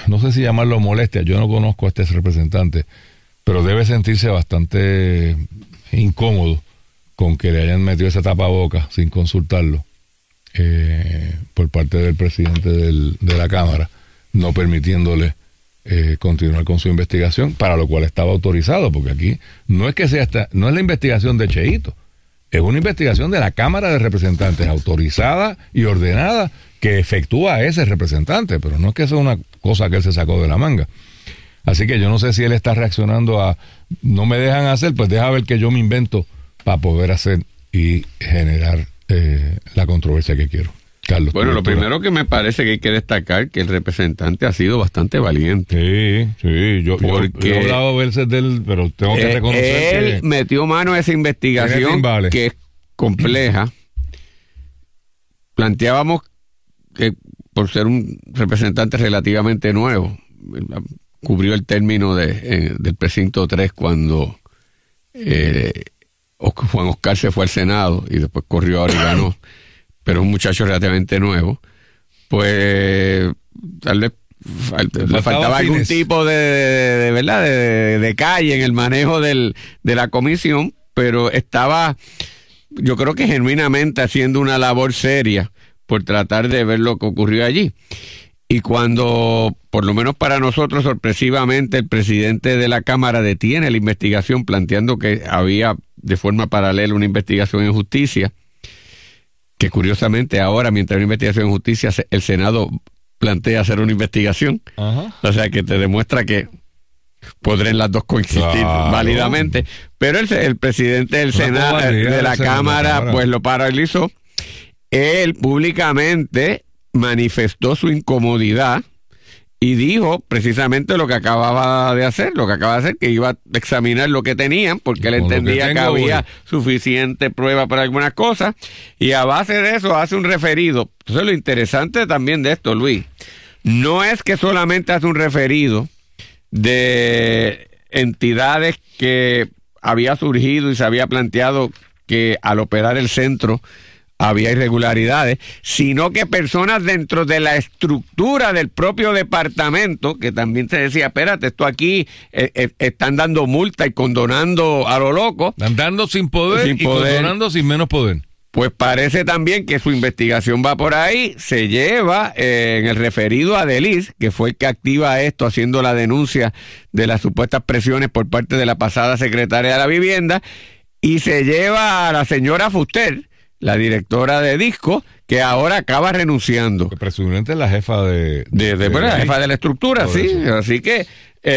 no sé si llamarlo molestia, yo no conozco a este representante, pero debe sentirse bastante incómodo con que le hayan metido esa tapabocas sin consultarlo por parte del presidente de la Cámara, no permitiéndole continuar con su investigación, para lo cual estaba autorizado, porque aquí no es que sea no es la investigación de Cheito, es una investigación de la Cámara de Representantes, autorizada y ordenada, que efectúa ese representante, pero no es que sea una cosa que él se sacó de la manga. Así que yo no sé si él está reaccionando a no me dejan hacer, pues deja ver que yo me invento para poder hacer y generar la controversia que quiero. Carlos. Bueno, lo primero que me parece que hay que destacar que el representante ha sido bastante valiente. Sí, yo he hablado veces de él, pero tengo que reconocer él metió mano a esa investigación que es compleja. Planteábamos que por ser un representante relativamente nuevo, cubrió el término del precinto 3 cuando Juan Oscar se fue al Senado y después corrió ahora y ganó, pero es un muchacho relativamente nuevo, pues tal vez le faltaba algún tipo de verdad de calle en el manejo de la comisión, pero estaba, yo creo que genuinamente haciendo una labor seria por tratar de ver lo que ocurrió allí. Y cuando, por lo menos para nosotros, sorpresivamente, el presidente de la Cámara detiene la investigación planteando que había de forma paralela una investigación en justicia, que curiosamente ahora, mientras hay una investigación en justicia, el Senado plantea hacer una investigación. Ajá. O sea, que te demuestra que podrían las dos coexistir válidamente. Pero el presidente del Senado, de la Cámara, pues lo paralizó. Él públicamente manifestó su incomodidad y dijo precisamente lo que acaba de hacer, que iba a examinar lo que tenían, porque él entendía que había suficiente prueba para algunas cosas, y a base de eso hace un referido. Entonces lo interesante también de esto, Luis, no es que solamente hace un referido de entidades que había surgido y se había planteado que al operar el centro había irregularidades, sino que personas dentro de la estructura del propio departamento, que también se decía, espérate, esto aquí están dando multa y condonando a lo loco. Están dando sin poder y condonando sin menos poder. Pues parece también que su investigación va por ahí, se lleva en el referido a Delis, que fue el que activa esto, haciendo la denuncia de las supuestas presiones por parte de la pasada secretaria de la Vivienda, y se lleva a la señora Fuster, la directora de Disco, que ahora acaba renunciando. Que presumiblemente es la jefa la jefa de la estructura, sí. Eso. Así que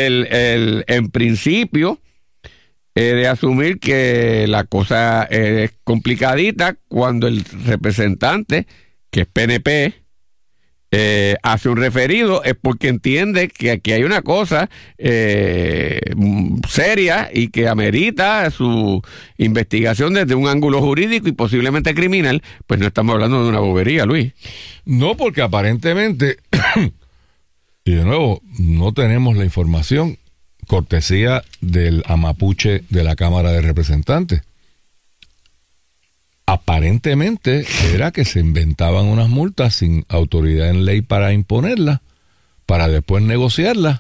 en principio de asumir que la cosa es complicadita cuando el representante, que es PNP, hace un referido, es porque entiende que aquí hay una cosa seria y que amerita su investigación desde un ángulo jurídico y posiblemente criminal. Pues no estamos hablando de una bobería, Luis. No, porque aparentemente y de nuevo no tenemos la información, cortesía del amapuche de la Cámara de Representantes. Aparentemente era que se inventaban unas multas sin autoridad en ley para imponerlas, para después negociarlas.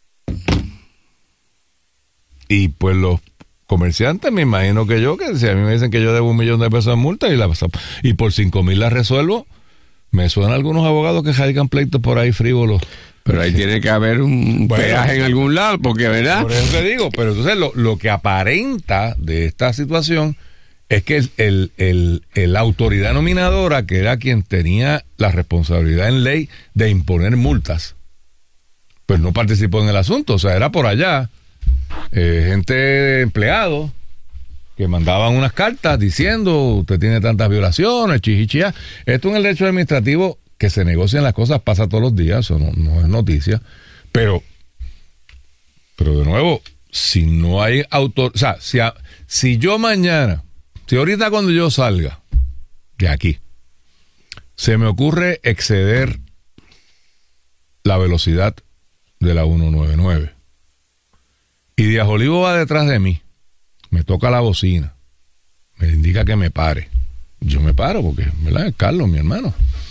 Y pues los comerciantes, me imagino que si a mí me dicen que yo debo $1,000,000 en multa y por 5,000 las resuelvo, me suenan algunos abogados que radican pleitos por ahí frívolos. Pero ahí tiene que haber un peaje en algún lado, porque ¿verdad? Por eso te digo, pero entonces lo que aparenta de esta situación es que la autoridad nominadora, que era quien tenía la responsabilidad en ley de imponer multas, pues no participó en el asunto. O sea, era por allá gente empleados que mandaban unas cartas diciendo usted tiene tantas violaciones, chichichia. Esto en el derecho administrativo, que se negocian las cosas, pasa todos los días, eso no es noticia, pero de nuevo, si no hay o sea, si yo mañana, si ahorita cuando yo salga de aquí, se me ocurre exceder la velocidad de la 199 y Díaz Olivo va detrás de mí, me toca la bocina, me indica que me pare, yo me paro porque, ¿verdad? Es Carlos, mi hermano.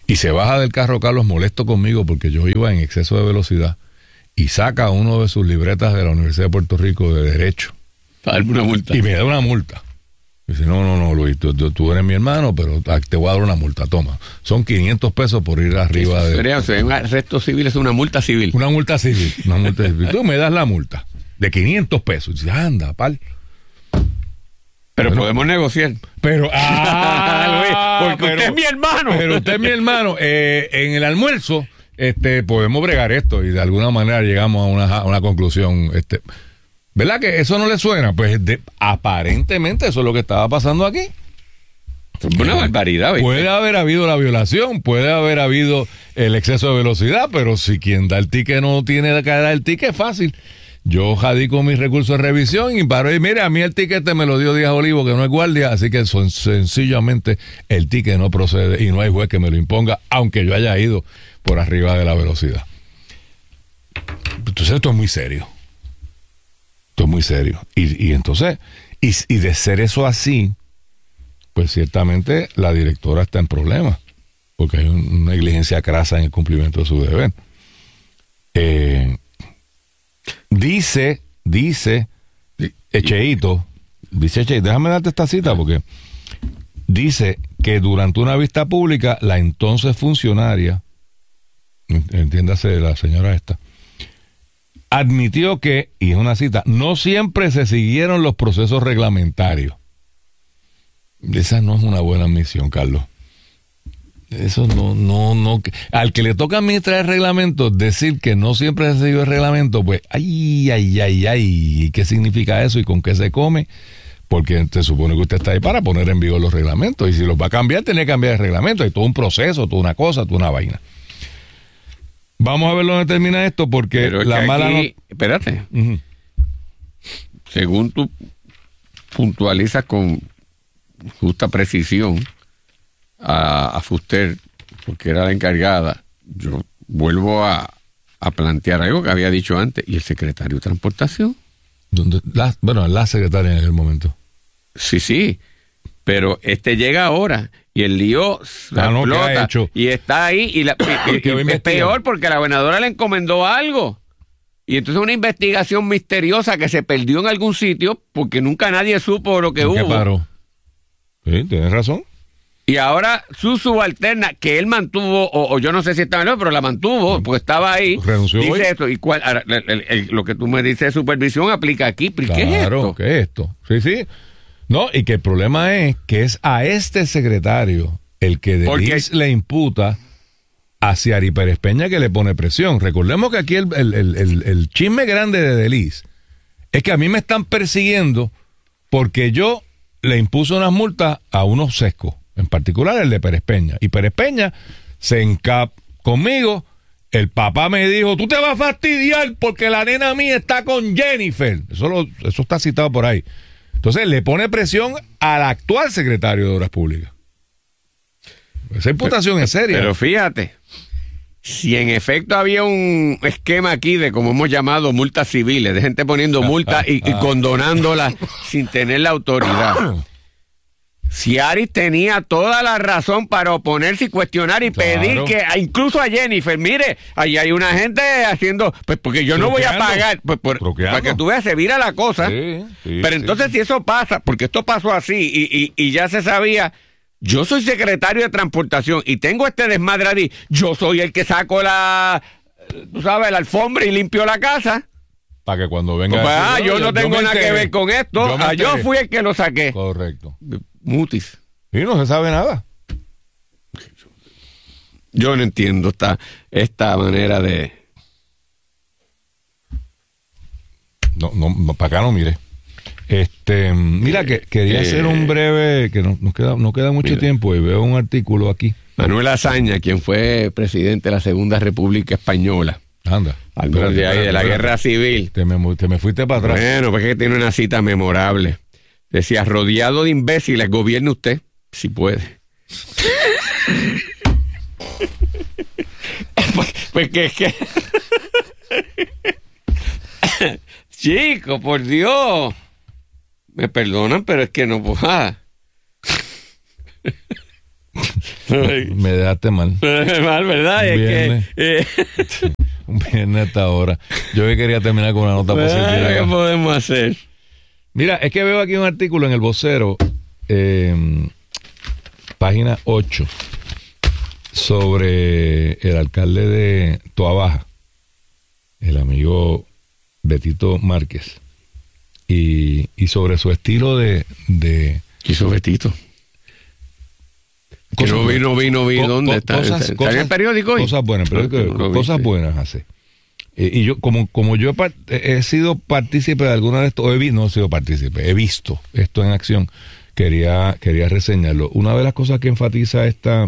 y se baja del carro Carlos molesto conmigo porque yo iba en exceso de velocidad y saca uno de sus libretas de la Universidad de Puerto Rico de Derecho. Para darme una multa. Y me da una multa. Dice, no, Luis, tú eres mi hermano, pero te voy a dar una multa, toma. Son 500 pesos por ir arriba de... Un arresto civil es una multa civil. Una multa civil. Tú me das la multa de 500 pesos. Dice, anda, pal. Pero podemos negociar. Pero, Luis, porque usted es mi hermano. Pero usted es mi hermano. En el almuerzo, podemos bregar esto y de alguna manera llegamos a una conclusión. ¿Verdad que eso no le suena? Pues aparentemente eso es lo que estaba pasando aquí. Es una barbaridad. ¿Viste? Puede haber habido la violación, puede haber habido el exceso de velocidad, pero si quien da el ticket no tiene que dar el ticket, es fácil. Yo jadico mis recursos de revisión y paro y mire, a mí el ticket me lo dio Díaz Olivo, que no es guardia, así que sencillamente el ticket no procede y no hay juez que me lo imponga, aunque yo haya ido por arriba de la velocidad. Entonces esto es muy serio. Esto es muy serio. Y entonces, y de ser eso así, pues ciertamente la directora está en problemas, porque hay una negligencia crasa en el cumplimiento de su deber. Dice Echeito, déjame darte esta cita, porque dice que durante una vista pública, la entonces funcionaria, entiéndase la señora esta, admitió que, y es una cita, no siempre se siguieron los procesos reglamentarios. Esa no es una buena admisión, Carlos. Eso no. Al que le toca administrar el reglamento, decir que no siempre se siguió el reglamento, pues, ay, ¿qué significa eso y con qué se come? Porque se supone que usted está ahí para poner en vigor los reglamentos, y si los va a cambiar, tiene que cambiar el reglamento. Hay todo un proceso, toda una cosa, toda una vaina. Vamos a ver dónde termina esto, porque la mala... Espérate. Uh-huh. Según tú puntualizas con justa precisión a Fuster, porque era la encargada, yo vuelvo a plantear algo que había dicho antes. ¿Y el secretario de Transportación? La secretaria en aquel momento. Sí, pero llega ahora y el lío explota y está ahí y es peor porque la gobernadora le encomendó algo y entonces una investigación misteriosa que se perdió en algún sitio porque nunca nadie supo lo que hubo. ¿Qué paró? Sí, tienes razón. Y ahora su subalterna, que él mantuvo, o yo no sé si estaba en pero la mantuvo, porque estaba ahí. Renunció dice hoy. esto. ¿Y cuál? Ahora, lo que tú me dices de supervisión aplica aquí. ¿Pero qué es esto? Claro, ¿qué es esto? Sí. No, y que el problema es que es a este secretario el que Delis le imputa hacia Ari Pérez Peña, que le pone presión. Recordemos que aquí el chisme grande de Delis es que a mí me están persiguiendo porque yo le impuso unas multas a unos sescos, en particular el de Pérez Peña. Y Pérez Peña se encapó conmigo. El papá me dijo, tú te vas a fastidiar porque la nena mía está con Jennifer. Eso está citado por ahí. Entonces le pone presión al actual secretario de Obras Públicas. Esa imputación es seria. Pero fíjate, si en efecto había un esquema aquí de, como hemos llamado, multas civiles, de gente poniendo multas y condonándolas sin tener la autoridad. Si Aris tenía toda la razón para oponerse y cuestionar y pedir que, incluso a Jennifer, mire, ahí hay una gente haciendo, pues porque yo no voy a pagar, pues para que tú veas, se vira la cosa. Sí, pero entonces si eso pasa, porque esto pasó así y ya se sabía, yo soy secretario de Transportación y tengo este desmadre ahí, yo soy el que saco la alfombra y limpio la casa. Para que cuando venga... yo no tengo nada que ver con esto, yo fui el que lo saqué. Correcto. Mutis. Y no se sabe nada. Yo no entiendo esta manera de... No, para acá no mire. Mira, que quería hacer un breve, que no queda mucho tiempo, y veo un artículo aquí. Manuel Azaña, quien fue presidente de la Segunda República Española. Anda. De la Guerra Civil. Te me fuiste para atrás. Bueno, porque es que tiene una cita memorable. Decía, rodeado de imbéciles, gobierne usted, si puede. pues que... Chico, por Dios. Me perdonan, pero es que no puedo. Me dejaste mal. Mal, ¿verdad? Viernes. Es que... Un viernes a esta hora. Yo que quería terminar con una nota positiva. ¿Qué podemos hacer? Mira, es que veo aquí un artículo en El Vocero, página 8, sobre el alcalde de Toabaja, el amigo Betito Márquez, y sobre su estilo de... ¿Qué hizo Betito? Que no vi dónde está. ¿Está en el periódico hoy? Cosas buenas, cosas buenas hace. Y yo, como yo he sido partícipe de alguna de estos, no he sido partícipe, he visto esto en acción, quería reseñarlo. Una de las cosas que enfatiza este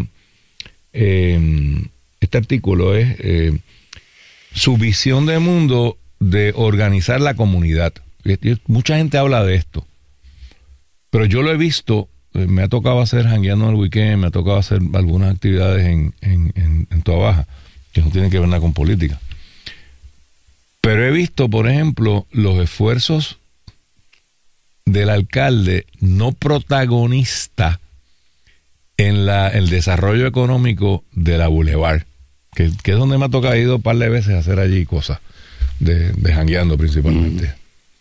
artículo es su visión de mundo de organizar la comunidad. Mucha gente habla de esto, pero yo lo he visto. Me ha tocado hacer jangueando en el weekend, me ha tocado hacer algunas actividades en Toabaja que no tienen que ver nada con política. Pero he visto, por ejemplo, los esfuerzos del alcalde no protagonista en el desarrollo económico de la Boulevard, que es donde me ha tocado ir un par de veces a hacer allí cosas, de jangueando principalmente.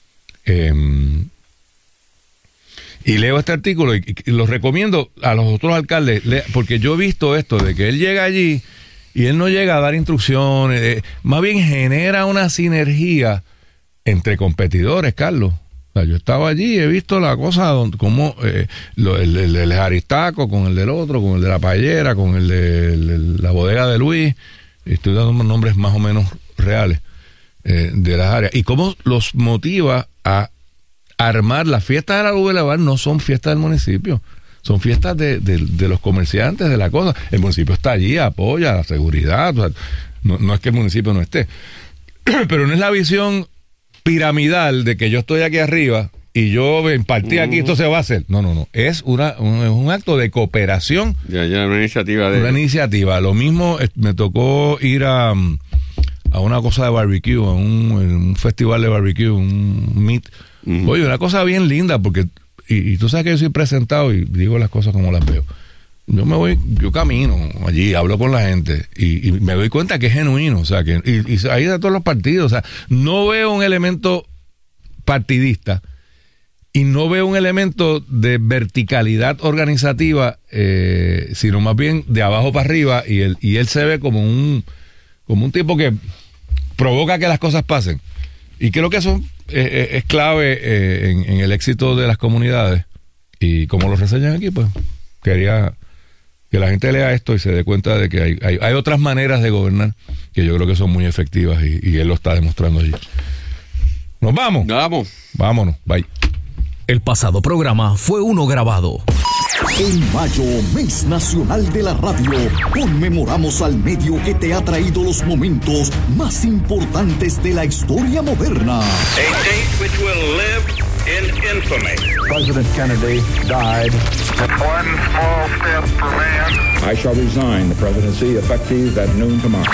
Y leo este artículo y lo recomiendo a los otros alcaldes, porque yo he visto esto, de que él llega allí y él no llega a dar instrucciones, más bien genera una sinergia entre competidores, Carlos. O sea, yo estaba allí y he visto la cosa, como el Aristaco con el del otro, con el de la Payera, con el de la bodega de Luis, estoy dando nombres más o menos reales de las áreas, y cómo los motiva a armar. Las fiestas de la Boulevard no son fiestas del municipio, son fiestas de los comerciantes de la cosa. El municipio está allí, apoya la seguridad, o sea, no es que el municipio no esté, pero no es la visión piramidal de que yo estoy aquí arriba y yo impartí aquí, esto se va a hacer. No, es un acto de cooperación. Ya, una iniciativa. Una iniciativa. Lo mismo me tocó ir a una cosa de barbecue, a un festival de barbecue, un meet. Oye, una cosa bien linda, porque y tú sabes que yo soy presentado y digo las cosas como las veo. Yo camino allí, hablo con la gente y me doy cuenta que es genuino, o sea, que y ahí de todos los partidos, o sea, no veo un elemento partidista y no veo un elemento de verticalidad organizativa, sino más bien de abajo para arriba, y él se ve como un tipo que provoca que las cosas pasen. Y creo que eso es clave en el éxito de las comunidades. Y como lo reseñan aquí, pues quería que la gente lea esto y se dé cuenta de que hay otras maneras de gobernar que yo creo que son muy efectivas, y él lo está demostrando allí. ¿Nos vamos? Vámonos, bye. El pasado programa fue uno grabado. En mayo, mes nacional de la radio, conmemoramos al medio que te ha traído los momentos más importantes de la historia moderna. A date which will live in infamy. President Kennedy died. One small step for man. I shall resign the presidency effective at noon tomorrow.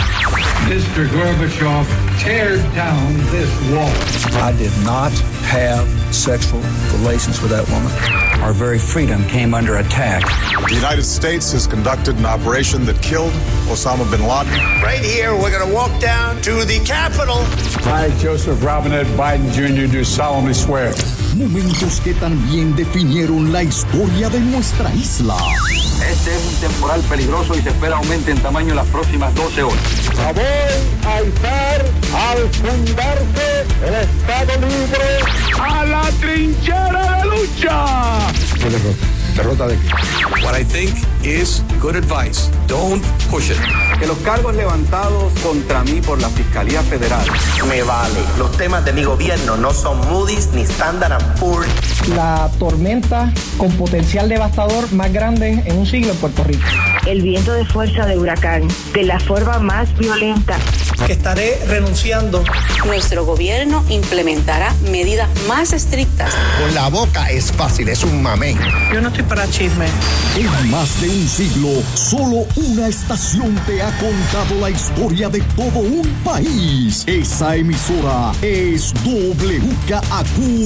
Mr. Gorbachev, tear down this wall. I did not have sexual relations with that woman. Our very freedom came under attack. The United States has conducted an operation that killed Osama bin Laden. Right here, we're going to walk down to the Capitol. I, Joseph Robinette Biden Jr., do solemnly swear. Momentos que también definieron la historia de nuestra isla. Este es un temporal peligroso y se espera aumente en tamaño en las próximas 12 horas. Voy a izar al fundarse el Estado Libre a la trinchera de lucha. ¿Derrota de qué? What I think is good advice. Don't push it. Que los cargos levantados contra mí por la Fiscalía Federal. Me vale. Los temas de mi gobierno no son Moody's ni Standard & Poor's. La tormenta con potencial devastador más grande en un siglo en Puerto Rico. El viento de fuerza de huracán, de la forma más violenta. Que estaré renunciando. Nuestro gobierno implementará medidas más estrictas. Con la boca es fácil, es un mamey. Yo no estoy para chisme. En más de un siglo, solo una estación te ha contado la historia de todo un país. Esa emisora es WKAQ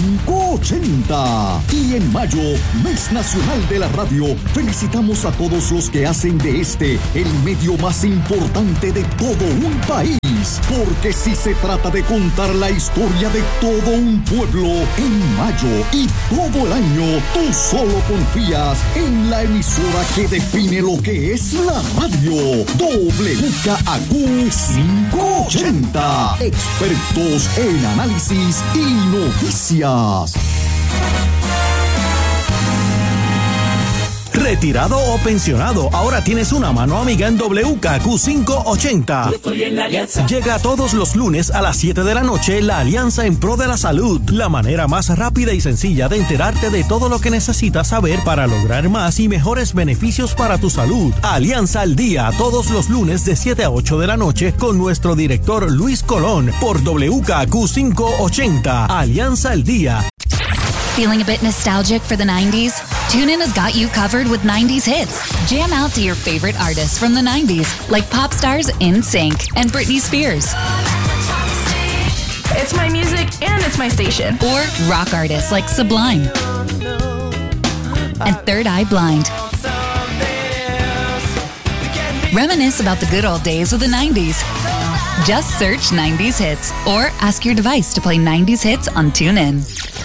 580. Y en mayo, Mes Nacional de la Radio, felicitamos a todos los que hacen de este el medio más importante de todo un país. Porque si se trata de contar la historia de todo un pueblo, en mayo y todo el año, tú solo confías en la emisora que define lo que es la radio. WKAQ 580. Expertos en análisis y noticias. Retirado o pensionado, ahora tienes una mano amiga en WKAQ 580. Yo estoy en la Alianza. Llega todos los lunes a las 7 de la noche la Alianza en Pro de la Salud. La manera más rápida y sencilla de enterarte de todo lo que necesitas saber para lograr más y mejores beneficios para tu salud. Alianza al Día, todos los lunes de 7 a 8 de la noche con nuestro director Luis Colón por WKAQ 580. Alianza al Día. Feeling a bit nostalgic for the 90s? TuneIn has got you covered with 90s hits. Jam out to your favorite artists from the 90s, like pop stars NSYNC and Britney Spears. It's my music and it's my station. Or rock artists like Sublime and Third Eye Blind. Reminisce about the good old days with the 90s. Just search 90s hits or ask your device to play 90s hits on TuneIn.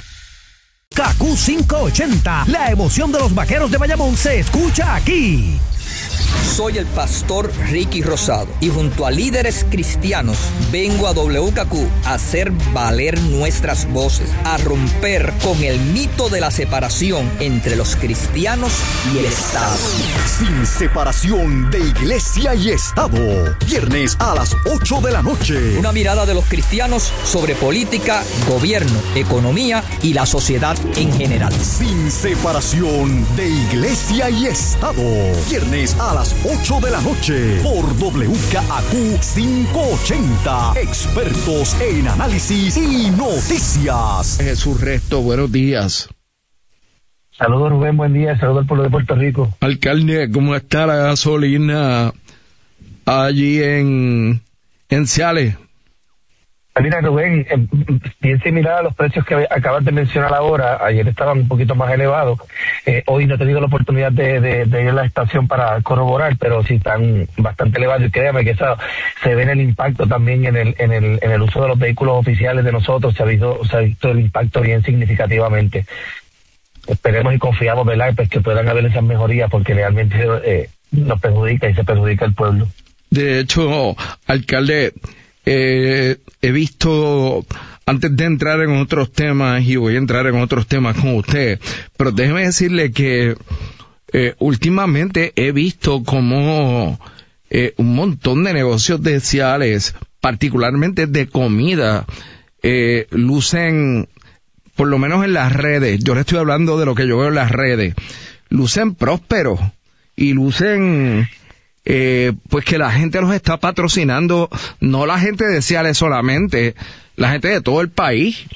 KQ 580, la emoción de los Vaqueros de Bayamón se escucha aquí. Soy el pastor Ricky Rosado y junto a líderes cristianos vengo a WKAQ a hacer valer nuestras voces, a romper con el mito de la separación entre los cristianos y el Estado. Sin separación de iglesia y Estado. Viernes a las 8 de la noche. Una mirada de los cristianos sobre política, gobierno, economía y la sociedad en general. Sin separación de iglesia y Estado. Viernes a las 8 de la noche por WKAQ 580. Expertos en análisis y noticias. Jesús Resto, buenos días. Saludos Rubén, buen día. Saludos al pueblo de Puerto Rico. Alcalde, ¿cómo está la gasolina allí en Ciales? Mira Rubén, bien similar a los precios que acabas de mencionar ahora. Ayer estaban un poquito más elevados. Hoy no he tenido la oportunidad de ir a la estación para corroborar, pero sí están bastante elevados. Y créame que eso se ve en el impacto también en el uso de los vehículos oficiales de nosotros. Se ha visto el impacto bien significativamente. Esperemos y confiamos, ¿verdad?, pues que puedan haber esas mejorías, porque realmente nos perjudica y se perjudica al pueblo. De hecho, alcalde, he visto, antes de entrar en otros temas, y voy a entrar en otros temas con usted, pero déjeme decirle que últimamente he visto como un montón de negocios de Ciales, particularmente de comida, lucen, por lo menos en las redes, yo le estoy hablando de lo que yo veo en las redes, lucen prósperos y lucen pues que la gente los está patrocinando, no la gente de Ciales solamente, la gente de todo el país.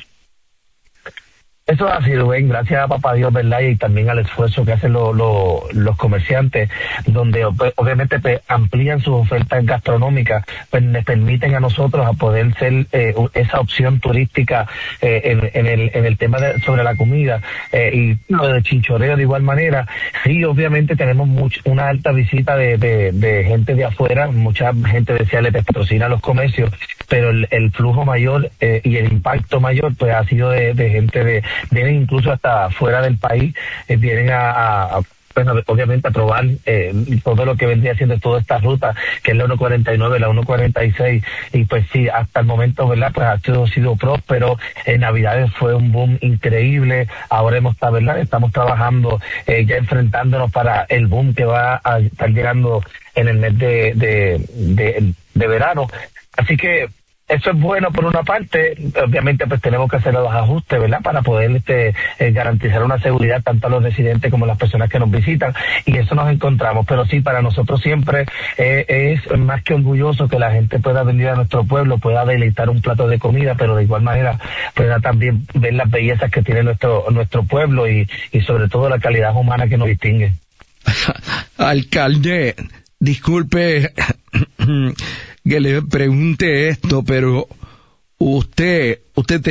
Eso ha sido, Rubén, gracias a papá Dios, ¿verdad? Y también al esfuerzo que hacen los comerciantes, donde obviamente pues, amplían sus ofertas gastronómicas, pues les permiten a nosotros a poder ser esa opción turística en el tema sobre la comida, y lo de chinchorreo de igual manera. Sí, obviamente tenemos una alta visita de gente de afuera, mucha gente de Ciales patrocina los comercios, pero el flujo mayor y el impacto mayor pues ha sido de gente vienen incluso hasta fuera del país, vienen bueno, obviamente a probar todo lo que vendría siendo toda esta ruta, que es la 149, la 146, y pues sí, hasta el momento, ¿verdad?, pues ha sido próspero. En Navidades fue un boom increíble. Ahora estamos trabajando, ya enfrentándonos para el boom que va a estar llegando en el mes de verano. Así que eso es bueno por una parte. Obviamente pues tenemos que hacer los ajustes, ¿verdad? Para poder garantizar una seguridad tanto a los residentes como a las personas que nos visitan, y eso nos encontramos. Pero sí, para nosotros siempre es más que orgulloso que la gente pueda venir a nuestro pueblo, pueda deleitar un plato de comida, pero de igual manera pueda también ver las bellezas que tiene nuestro pueblo y sobre todo la calidad humana que nos distingue. Alcalde, disculpe que le pregunte esto, pero usted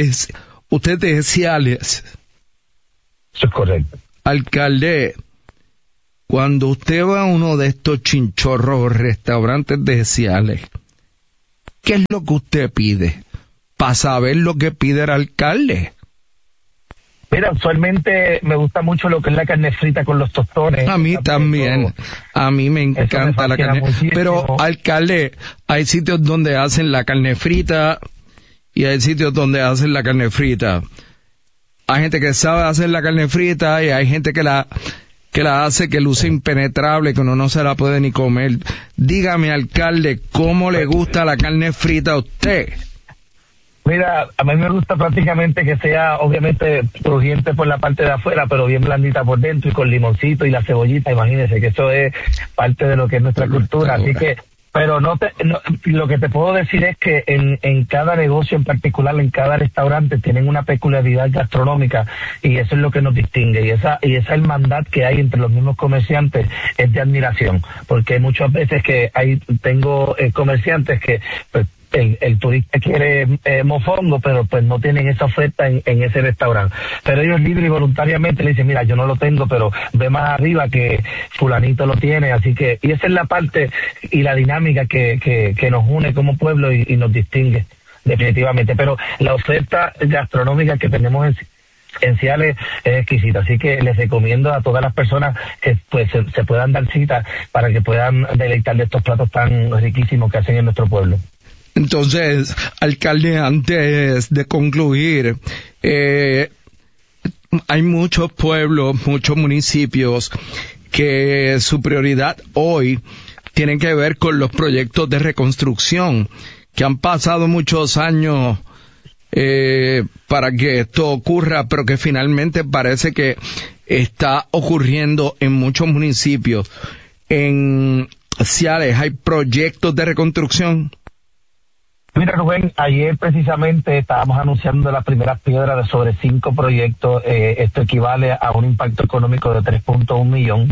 es de Ciales. Eso es correcto. Alcalde, cuando usted va a uno de estos chinchorros restaurantes de Ciales, ¿qué es lo que usted pide? Para saber lo que pide el alcalde. Mira, usualmente me gusta mucho lo que es la carne frita con los tostones. A mí también. A mí me encanta la carne. Muchísimo. Pero, alcalde, hay sitios donde hacen la carne frita y hay sitios donde hacen la carne frita. Hay gente que sabe hacer la carne frita y hay gente que la hace que luce impenetrable, que uno no se la puede ni comer. Dígame, alcalde, ¿cómo le gusta la carne frita a usted? Mira, a mí me gusta prácticamente que sea, obviamente, crujiente por la parte de afuera, pero bien blandita por dentro y con limoncito y la cebollita. Imagínese que eso es parte de lo que es nuestra cultura. Así que, pero lo que te puedo decir es que en cada negocio en particular, en cada restaurante, tienen una peculiaridad gastronómica y eso es lo que nos distingue. Y esa hermandad que hay entre los mismos comerciantes es de admiración, porque muchas veces que tengo comerciantes que pues, el turista quiere mofongo, pero pues no tienen esa oferta en ese restaurante. Pero ellos libre y voluntariamente le dicen, mira, yo no lo tengo, pero ve más arriba que fulanito lo tiene. Así que, y esa es la parte y la dinámica que nos une como pueblo y nos distingue, definitivamente. Pero la oferta gastronómica que tenemos en Ciales es exquisita, así que les recomiendo a todas las personas que pues se puedan dar cita para que puedan deleitar de estos platos tan riquísimos que hacen en nuestro pueblo. Entonces, alcalde, antes de concluir, hay muchos pueblos, muchos municipios que su prioridad hoy tiene que ver con los proyectos de reconstrucción, que han pasado muchos años para que esto ocurra, pero que finalmente parece que está ocurriendo en muchos municipios. En Ciales hay proyectos de reconstrucción. Mira, Rubén, ayer precisamente estábamos anunciando las primeras piedras de sobre 5 proyectos. Esto equivale a un impacto económico de $3.1 millones.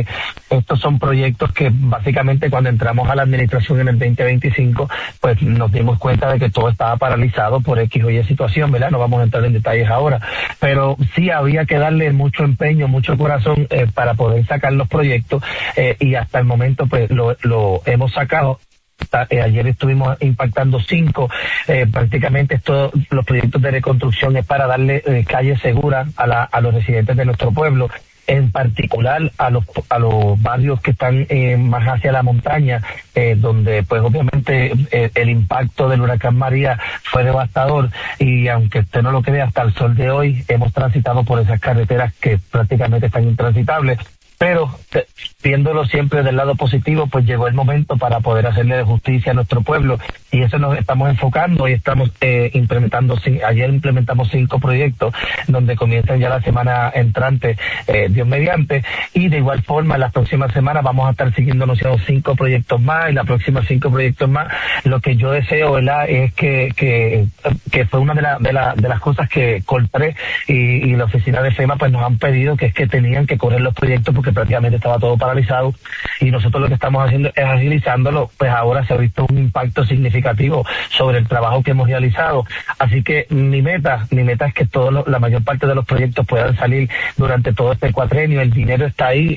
Estos son proyectos que básicamente cuando entramos a la administración en el 2025, pues nos dimos cuenta de que todo estaba paralizado por X o Y situación, ¿verdad? No vamos a entrar en detalles ahora, pero sí había que darle mucho empeño, mucho corazón para poder sacar los proyectos y hasta el momento pues lo hemos sacado. Ayer estuvimos impactando 5, prácticamente todos los proyectos de reconstrucción es para darle calles seguras a los residentes de nuestro pueblo, en particular a los barrios que están más hacia la montaña, donde pues obviamente el impacto del huracán María fue devastador y aunque usted no lo crea, hasta el sol de hoy hemos transitado por esas carreteras que prácticamente están intransitables. Pero viéndolo siempre del lado positivo, pues llegó el momento para poder hacerle justicia a nuestro pueblo y eso nos estamos enfocando y estamos implementando. Ayer implementamos 5 proyectos donde comienzan ya la semana entrante, Dios mediante, y de igual forma en las próximas semanas vamos a estar siguiendo anunciando 5 proyectos más y las próximas 5 proyectos más. Lo que yo deseo, ¿verdad?, es que fue una de las cosas que Colpre y la oficina de FEMA pues nos han pedido, que es que tenían que correr los proyectos porque prácticamente estaba todo paralizado y nosotros lo que estamos haciendo es agilizándolo. Pues ahora se ha visto un impacto significativo sobre el trabajo que hemos realizado, así que mi meta es que la mayor parte de los proyectos puedan salir durante todo este cuatrenio. El dinero está ahí,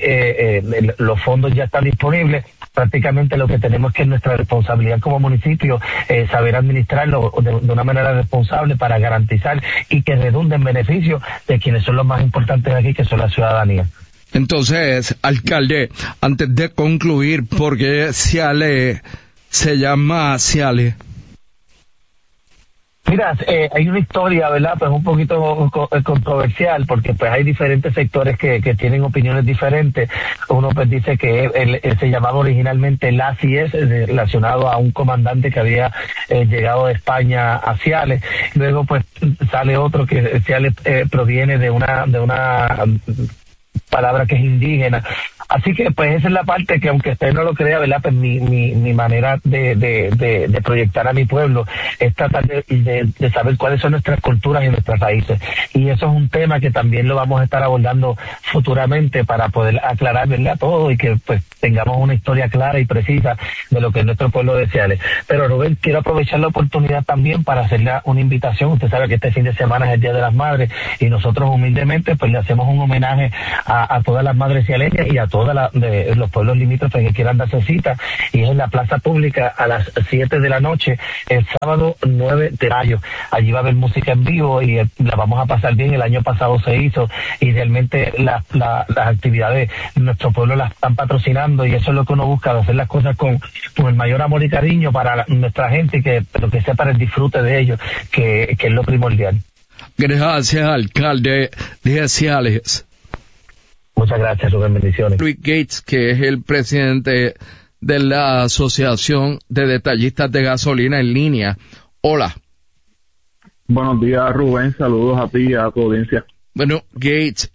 los fondos ya están disponibles. Prácticamente lo que tenemos que es nuestra responsabilidad como municipio, saber administrarlo de una manera responsable para garantizar y que redunde en beneficio de quienes son los más importantes aquí, que son la ciudadanía. Entonces, alcalde, antes de concluir, ¿por qué Ciales se llama Ciales? Mira, hay una historia, ¿verdad? Pues un poquito controversial, porque pues hay diferentes sectores que tienen opiniones diferentes. Uno pues dice que él se llamaba originalmente Lacies, relacionado a un comandante que había llegado de España a Ciales. Luego pues sale otro que Ciales proviene de una palabra que es indígena. Así que pues esa es la parte que, aunque usted no lo crea, ¿verdad? Pues mi manera de proyectar a mi pueblo es tratar de saber cuáles son nuestras culturas y nuestras raíces. Y eso es un tema que también lo vamos a estar abordando futuramente para poder aclarar, ¿verdad?, todo, y que pues tengamos una historia clara y precisa de lo que es nuestro pueblo de Ciales. Pero Rubén, quiero aprovechar la oportunidad también para hacerle una invitación. Usted sabe que este fin de semana es el Día de las Madres, y nosotros humildemente pues le hacemos un homenaje a todas las madres cialeñas y a todos de los pueblos limítrofes que quieran darse cita, y es en la plaza pública a las 7 de la noche, el sábado 9 de mayo. Allí va a haber música en vivo y la vamos a pasar bien. El año pasado se hizo, y realmente las actividades de nuestro pueblo las están patrocinando, y eso es lo que uno busca, de hacer las cosas con el mayor amor y cariño para nuestra gente, pero que sea para el disfrute de ellos, que es lo primordial. Gracias, alcalde de Ciales. Muchas gracias, Rubén, bendiciones. Luis Gates, que es el presidente de la Asociación de Detallistas de Gasolina en Línea. Hola. Buenos días, Rubén. Saludos a ti y a tu audiencia. Bueno, Gates,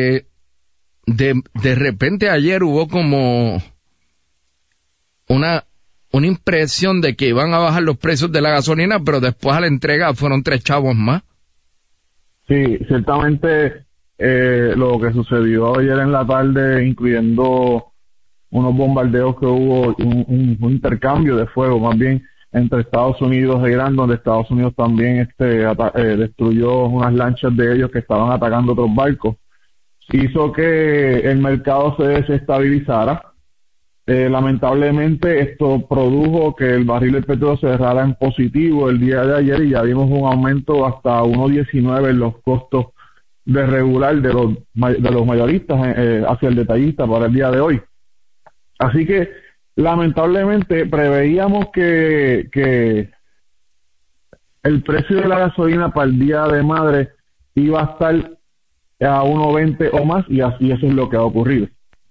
de repente ayer hubo como una impresión de que iban a bajar los precios de la gasolina, pero después a la entrega fueron 3 chavos más. Sí, ciertamente. Lo que sucedió ayer en la tarde, incluyendo unos bombardeos que hubo, un intercambio de fuego más bien entre Estados Unidos e Irán, donde Estados Unidos también destruyó unas lanchas de ellos que estaban atacando otros barcos, hizo que el mercado se desestabilizara. Lamentablemente esto produjo que el barril del petróleo se cerrara en positivo el día de ayer, y ya vimos un aumento hasta 1.19 en los costos de regular de los mayoristas hacia el detallista para el día de hoy. Así que lamentablemente preveíamos que el precio de la gasolina para el Día de Madre iba a estar a 1.20 o más, y así eso es lo que ha ocurrido.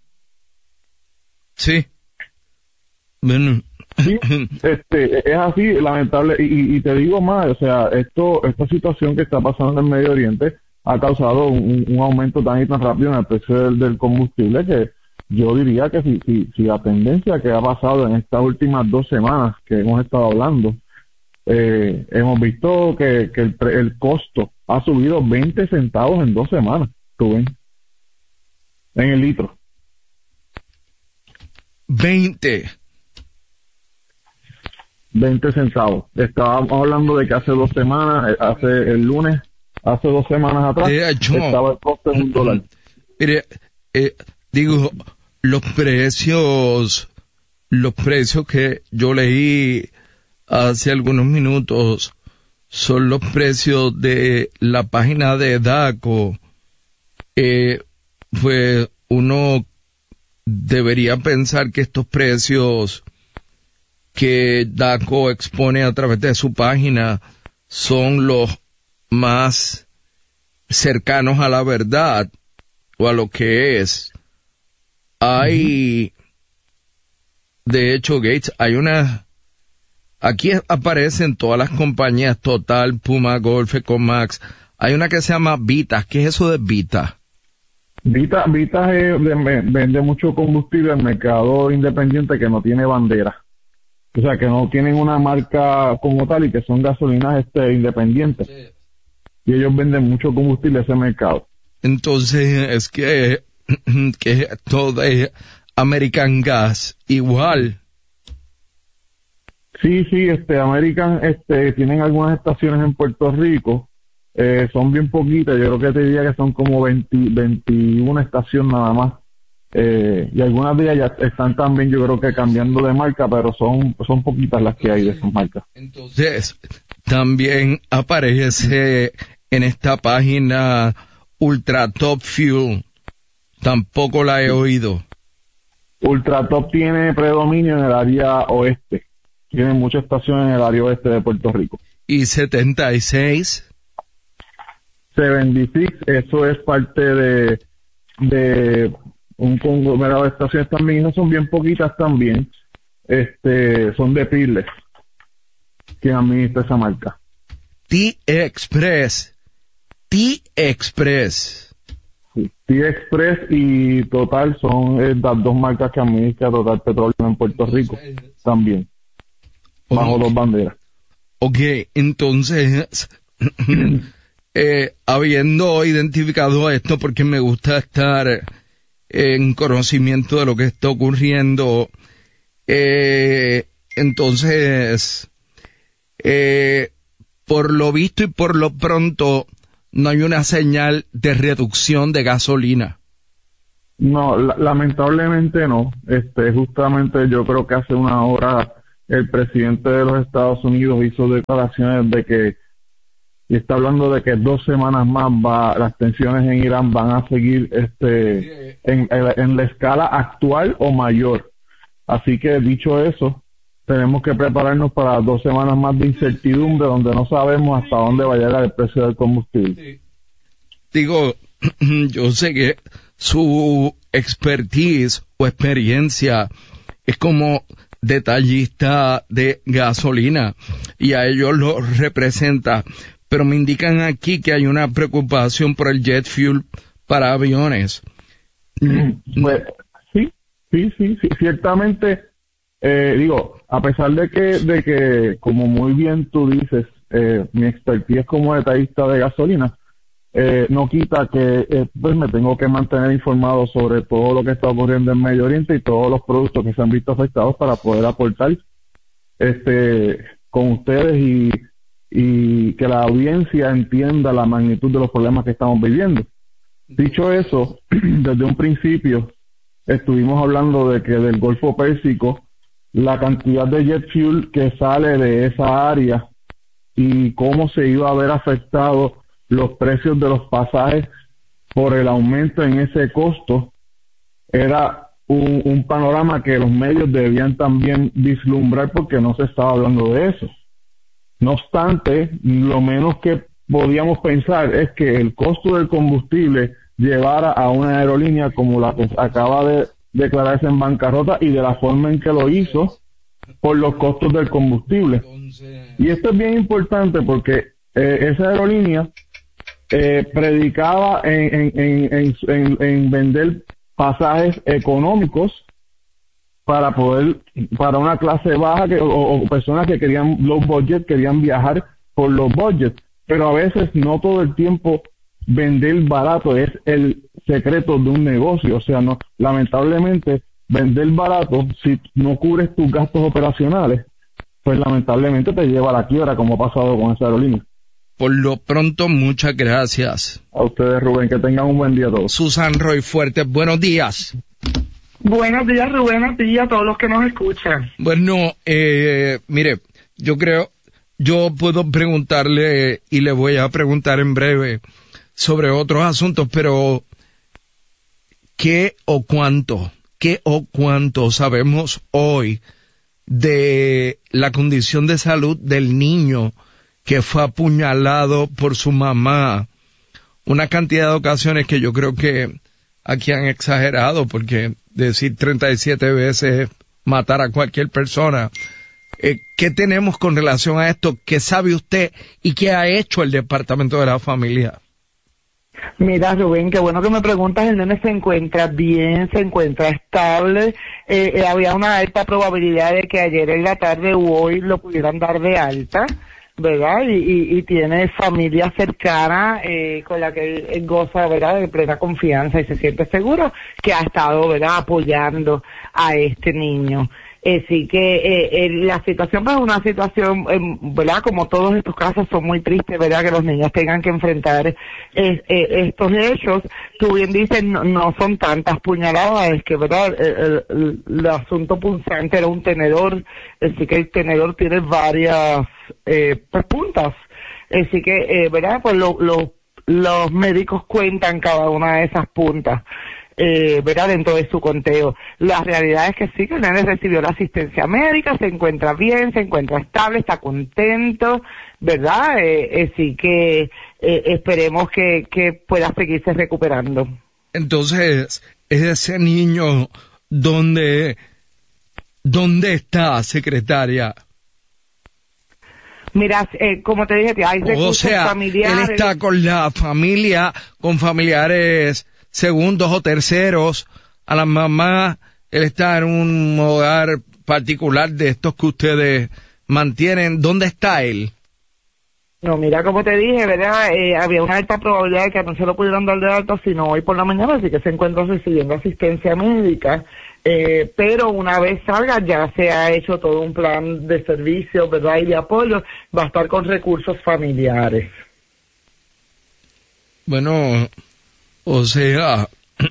Sí. Bueno. Sí, es así, lamentable, y te digo más, o sea, esta situación que está pasando en el Medio Oriente ha causado un aumento tan y tan rápido en el precio del combustible, que yo diría que si la tendencia que ha pasado en estas últimas 2 semanas que hemos estado hablando, hemos visto que el costo ha subido 20 centavos en 2 semanas, Rubén, en el litro. 20 centavos. Estábamos hablando de que hace 2 semanas, hace 2 semanas atrás, estaba el costo en $1. Mire, digo, los precios que yo leí hace algunos minutos son los precios de la página de DACO. Pues uno debería pensar que estos precios que DACO expone a través de su página son los más cercanos a la verdad o a lo que es. Hay, de hecho, Gates, aquí aparecen todas las compañías, Total, Puma, Golf, Ecomax. Hay una que se llama Vita. ¿Qué es eso de Vita? Vita vende mucho combustible al mercado independiente que no tiene bandera. O sea, que no tienen una marca como tal y que son gasolinas independientes. Sí. Y ellos venden mucho combustible a ese mercado. Entonces, es que todo es American Gas igual. Sí, American, tienen algunas estaciones en Puerto Rico, son bien poquitas, yo creo que te diría que son como 21 estaciones nada más, y algunas de ellas ya están también, yo creo que cambiando de marca, pero son poquitas las que hay de esas marcas. Entonces, también aparece en esta página Ultra Top Fuel, tampoco la he oído. Ultra Top tiene predominio en el área oeste. Tienen muchas estaciones en el área oeste de Puerto Rico. ¿Y 76? 76, eso es parte de un conglomerado de estaciones también, no son bien poquitas también, son de Pirles, quien administra esa marca. T-Express. Sí, T-Express y Total son las dos marcas que administra Total Petróleo en Puerto Rico también, bajo dos banderas. Ok, entonces, habiendo identificado esto, porque me gusta estar en conocimiento de lo que está ocurriendo, entonces, por lo visto y por lo pronto, no hay una señal de reducción de gasolina. No, lamentablemente no. Justamente yo creo que hace una hora el presidente de los Estados Unidos hizo declaraciones de que, y está hablando de que 2 semanas más las tensiones en Irán van a seguir en la escala actual o mayor. Así que dicho eso, tenemos que prepararnos para 2 semanas más de incertidumbre donde no sabemos hasta dónde va a llegar el precio del combustible. Sí. Digo, yo sé que su expertise o experiencia es como detallista de gasolina y a ellos lo representa, pero me indican aquí que hay una preocupación por el jet fuel para aviones. Pues, sí, ciertamente, a pesar de que como muy bien tú dices, mi expertise como detallista de gasolina, no quita que pues me tengo que mantener informado sobre todo lo que está ocurriendo en Medio Oriente y todos los productos que se han visto afectados para poder aportar con ustedes y que la audiencia entienda la magnitud de los problemas que estamos viviendo. Dicho eso, desde un principio estuvimos hablando de que del Golfo Pérsico la cantidad de jet fuel que sale de esa área y cómo se iba a ver afectado los precios de los pasajes por el aumento en ese costo era un panorama que los medios debían también vislumbrar porque no se estaba hablando de eso. No obstante, lo menos que podíamos pensar es que el costo del combustible llevara a una aerolínea como la que acaba de declararse en bancarrota y de la forma en que lo hizo por los costos del combustible. Y esto es bien importante porque esa aerolínea predicaba en vender pasajes económicos para una clase baja o personas que querían low budget, querían viajar por los budgets, pero a veces no todo el tiempo vender barato es el secreto de un negocio. O sea, no, lamentablemente vender barato, si no cubres tus gastos operacionales, pues lamentablemente te lleva a la quiebra, como ha pasado con esa aerolínea. Por lo pronto, muchas gracias. A ustedes, Rubén, que tengan un buen día todos. Susan Roy Fuertes, buenos días. Buenos días, Rubén, a ti y a todos los que nos escuchan. Bueno, mire, yo puedo preguntarle y le voy a preguntar en breve sobre otros asuntos, pero ¿qué o cuánto sabemos hoy de la condición de salud del niño que fue apuñalado por su mamá? Una cantidad de ocasiones que yo creo que aquí han exagerado, porque decir 37 veces matar a cualquier persona. ¿Qué tenemos con relación a esto? ¿Qué sabe usted y qué ha hecho el Departamento de la Familia? Mira, Rubén, qué bueno que me preguntas. El nene se encuentra bien, se encuentra estable. Había una alta probabilidad de que ayer en la tarde u hoy lo pudieran dar de alta, ¿verdad? Y tiene familia cercana con la que él goza, ¿verdad?, de plena confianza y se siente seguro, que ha estado, ¿verdad?, apoyando a este niño. Así que la situación, pues, es una situación, ¿verdad?, como todos estos casos son muy tristes, ¿verdad?, que los niños tengan que enfrentar estos hechos. Tú bien dices, no son tantas puñaladas, es que, ¿verdad?, el asunto punzante era un tenedor, así que el tenedor tiene varias pues, puntas. Así que, ¿verdad?, pues los médicos cuentan cada una de esas puntas. ¿verdad? Dentro de su conteo. La realidad es que sí, que el nene recibió la asistencia médica, se encuentra bien, se encuentra estable, está contento, ¿verdad? Sí que esperemos que pueda seguirse recuperando. Entonces, ese niño, ¿dónde está, secretaria? Mira, como te dije, hay recursos familiares. Él está con la familia, con familiares segundos o terceros, a la mamá, él está en un hogar particular de estos que ustedes mantienen. ¿Dónde está él? No, mira, como te dije, ¿verdad? Había una alta probabilidad de que no se lo pudieran dar de alta sino hoy por la mañana, así que se encuentra recibiendo asistencia médica. Pero una vez salga ya se ha hecho todo un plan de servicios, ¿verdad? Y de apoyo, va a estar con recursos familiares. Bueno, o sea,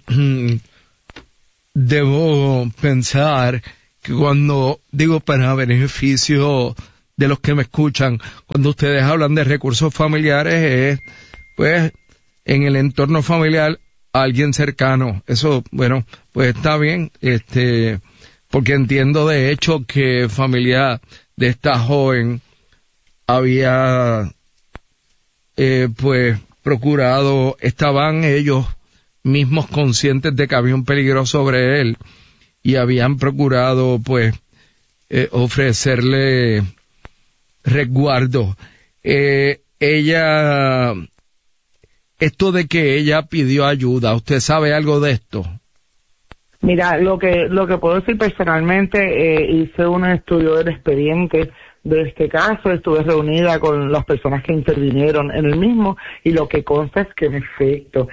debo pensar que cuando digo para beneficio de los que me escuchan, cuando ustedes hablan de recursos familiares, pues en el entorno familiar alguien cercano. Eso, bueno, pues está bien, porque entiendo de hecho que familia de esta joven había, pues, procurado, estaban ellos mismos conscientes de que había un peligro sobre él y habían procurado, pues, ofrecerle resguardo. Esto de que ella pidió ayuda, ¿usted sabe algo de esto? Mira, lo que puedo decir personalmente, hice un estudio del expediente de este caso, estuve reunida con las personas que intervinieron en el mismo y lo que consta es que en efecto,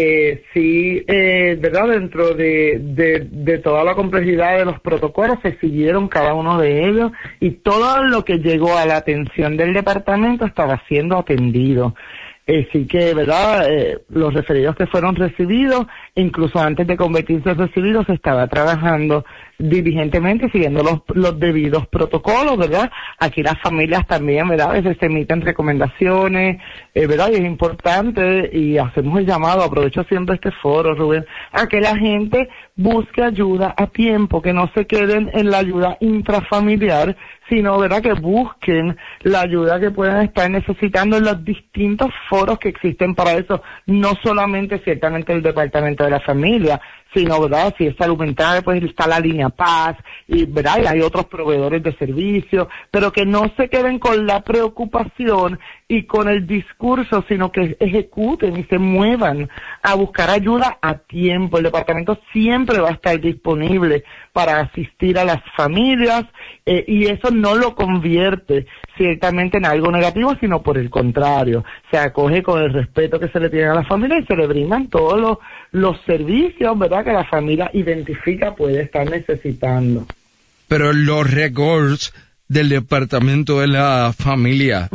¿verdad? Dentro de toda la complejidad de los protocolos se siguieron cada uno de ellos y todo lo que llegó a la atención del departamento estaba siendo atendido. Sí que, ¿verdad? Los referidos que fueron recibidos, incluso antes de convertirse en recibidos, se estaba trabajando diligentemente siguiendo los debidos protocolos, ¿verdad? Aquí las familias también, ¿verdad? A veces se emiten recomendaciones, ¿verdad? Y es importante, y hacemos el llamado, aprovecho siempre este foro, Rubén, a que la gente busque ayuda a tiempo, que no se queden en la ayuda intrafamiliar, sino, ¿verdad?, que busquen la ayuda que puedan estar necesitando en los distintos foros que existen para eso, no solamente ciertamente el Departamento de la Familia, sino, ¿verdad?, si es salud mental, pues está la línea Paz, y, ¿verdad?, y hay otros proveedores de servicios, pero que no se queden con la preocupación y con el discurso, sino que ejecuten y se muevan a buscar ayuda a tiempo. El departamento siempre va a estar disponible para asistir a las familias, y eso no lo convierte ciertamente en algo negativo, sino por el contrario, se acoge con el respeto que se le tiene a la familia y se le brindan todos los servicios, ¿verdad?, que la familia identifica puede estar necesitando. Pero los récords del Departamento de la Familia,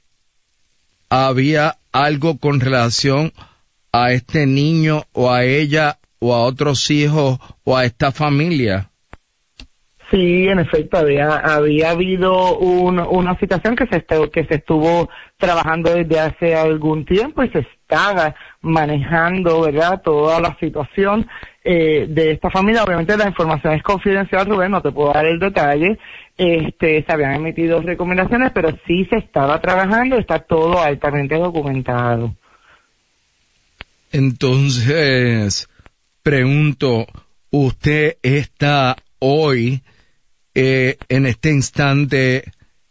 ¿había algo con relación a este niño o a ella o a otros hijos o a esta familia? Sí, en efecto, había habido una situación que se estuvo trabajando desde hace algún tiempo y se estaba manejando, ¿verdad?, toda la situación de esta familia. Obviamente la información es confidencial, Rubén, no te puedo dar el detalle. Se habían emitido recomendaciones, pero sí se estaba trabajando, está todo altamente documentado. Entonces, pregunto, ¿usted está hoy en este instante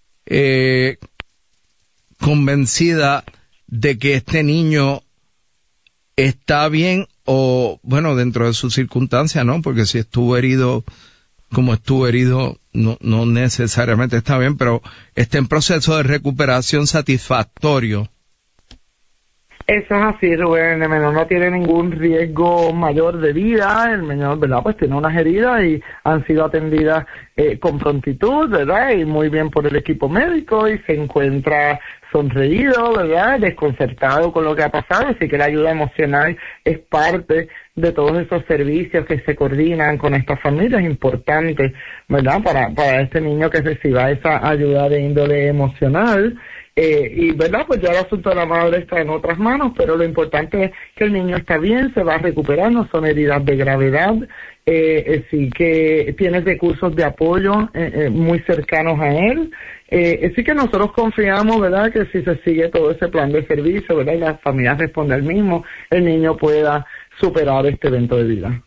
convencida de que este niño está bien o, bueno, dentro de sus circunstancias, ¿no? Porque si estuvo herido, como estuvo herido, no necesariamente está bien, pero está en proceso de recuperación satisfactorio? Eso es así, Rubén. El menor no tiene ningún riesgo mayor de vida. El menor, ¿verdad?, pues tiene unas heridas y han sido atendidas con prontitud, ¿verdad?, y muy bien por el equipo médico, y se encuentra sonreído, ¿verdad?, desconcertado con lo que ha pasado. Así que la ayuda emocional es parte de todos esos servicios que se coordinan con esta familia. Es importante, ¿verdad?, para este niño que reciba esa ayuda de índole emocional. Y verdad, pues ya el asunto de la madre está en otras manos, pero lo importante es que el niño está bien, se va a recuperar, no son heridas de gravedad, sí que tiene recursos de apoyo muy cercanos a él, sí que nosotros confiamos, verdad, que si se sigue todo ese plan de servicio, verdad, y la familia responde al mismo, el niño pueda superar este evento de vida.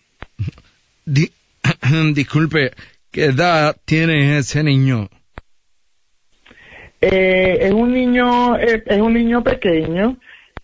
Disculpe, ¿qué edad tiene ese niño? Es un niño pequeño,